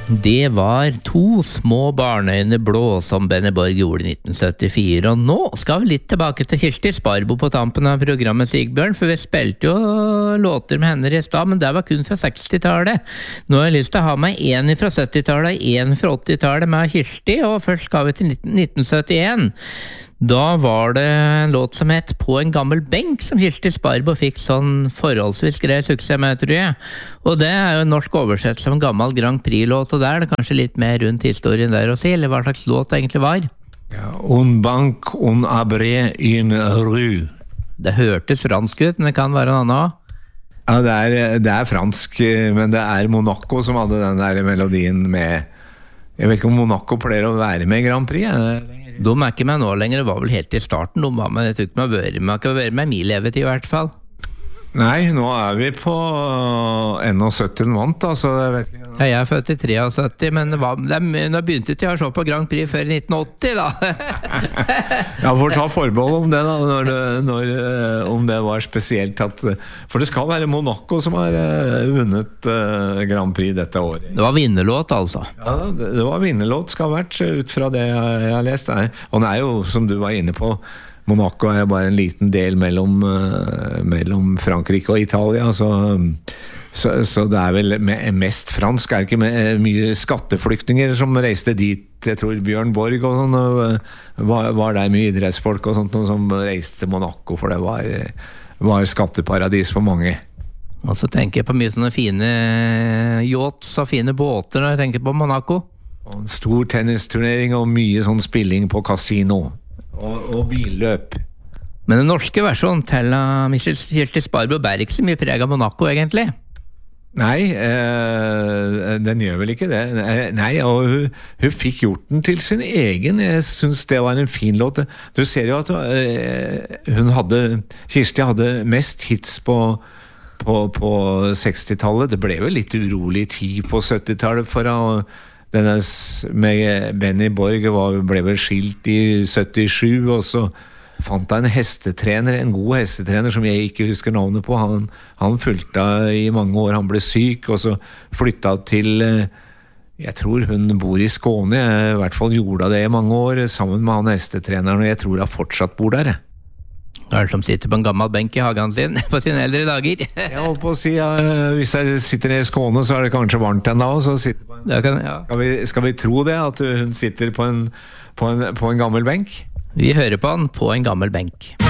Det var to små barneøyne blå som Benny Borg gjorde i 1974, og nå skal vi litt tilbake til Kirsti Sparbo på tampen av programmet, Sigbjørn, for vi spilte jo låter med henne i stad, men det var kun fra 60-tallet. Nå har jeg lyst til å ha med en fra 70-tallet og en fra 80-tallet med Kirsti, og først skal vi til 1971. Da var det en låt som het På en gammel benk, som Kirsti Sparbo fikk sånn forholdsvis grei suksess med, tror jeg. Og det er jo en norsk oversettelse av en gammel Grand Prix-låt, og der er det kanskje litt mer rundt historien der å si, eller hva slags låt det egentlig var. Ja, un bank, un abré, in rue. Det hørtes fransk ut, men det kan være en annen. Ja, det er fransk, men det er Monaco som hadde den der melodien med. Jeg vet ikke om Monaco pleier å være med i Grand Prix, De er ikke med nå lenger, det var vel helt i starten de var med, jeg tror ikke de har vært med min levetid i hvert fall. Nei, nå er vi på 71 vant, altså. Ja, jeg er født i 73, men det begynte ikke å se på Grand Prix før i 1980 da. Ja, for ta forbehold om det da, om det var spesielt at, for det skal være Monaco som har vunnet Grand Prix dette året. Det var vinnerlåt altså. Ja, det var vinnerlåt, skal ha vært ut fra det jeg har lest. Og det er jo, som du var inne på, Monaco er bare en liten del mellom Frankrike og Italia, så det er vel mest fransk. Er det ikke mye skatteflyktninger som reiste dit? Jeg tror Bjørn Borg og sånn, var der mye idrettsfolk og sånt, som reiste til Monaco, for det var skatteparadis for mange. Og så tenker jeg på mye sånne fine yachts og fine båter når jeg tenker på Monaco. Og en stor tennisturnering og mye sånn spilling på kasino. Og billøp. Men den norske versjonen til Kirsti Sparbo bærer ikke så mye preg av Monaco, egentlig. Nei, den gjør vel ikke det. Nei, og hun fikk gjort den til sin egen. Jeg synes det var en fin låt. Du ser jo at Kirsti hadde mest hits på 60-tallet. Det ble vel litt urolig tid på 70-tallet for henne. Denne med Benny Borg ble vel skilt i 77, og så fant jeg en god hestetrener som jeg ikke husker navnet på. Han fulgte i mange år, han ble syk, og så flyttet til, jeg tror hun bor i Skåne, i hvert fall gjorde det i mange år, sammen med han hestetreneren, og jeg tror han fortsatt bor der. Det er som sitter på en gammel benk i hagen sin på sine eldre dager. Jeg holdt på å si, hvis jeg sitter i Skåne, så er det kanskje varmt enda, og så sitter på skal vi tro det, at hun sitter på en gammel benk? Vi hører på han på en gammel benk.